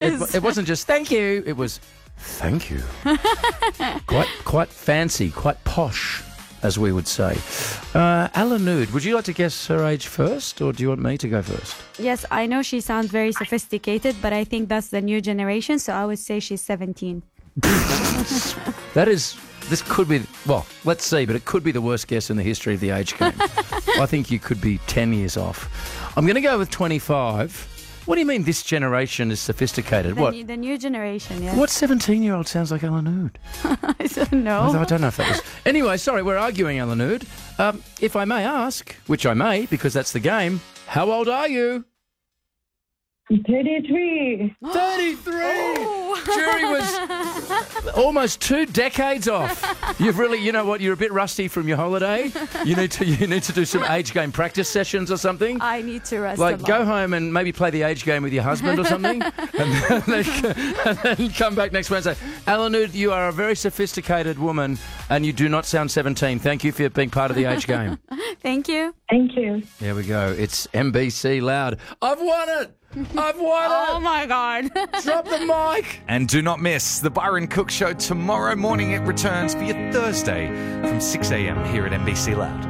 is. It wasn't just thank you. It was thank you. Quite fancy, quite posh, as we would say. Alanude, would you like to guess her age first, or do you want me to go first? Yes, I know she sounds very sophisticated, but I think that's the new generation, so I would say she's 17. This could be, well, let's see, but it could be the worst guess in the history of the age game. I think you could be 10 years off. I'm going to go with 25. What do you mean this generation is sophisticated? The new generation, yeah. What 17-year-old sounds like Alanude? I don't know. I don't know if that was... Anyway, sorry, we're arguing, Alanude. If I may ask, which I may, because that's the game, how old are you? 33. 33! Jury was almost 2 decades off. You've really, you know what, you're a bit rusty from your holiday. You need to do some age game practice sessions or something. I need to rest Like, go home and maybe play the age game with your husband or something, and then come back next Wednesday. Alanude, you are a very sophisticated woman, and you do not sound 17. Thank you for being part of the age game. Thank you. Thank you. There we go. It's NBC Loud. I've won it! I've won it! Oh, my God. Drop the mic! And do not miss the Byron Cook Show tomorrow morning. It returns for your Thursday from 6 a.m. here at NBC Loud.